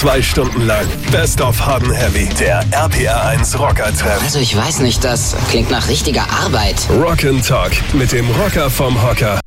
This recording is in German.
2 Stunden lang Best of Hot and Heavy, der RPR1 Rocker-Treff. Also ich weiß nicht, das klingt nach richtiger Arbeit. Rock and Talk mit dem Rocker vom Hocker,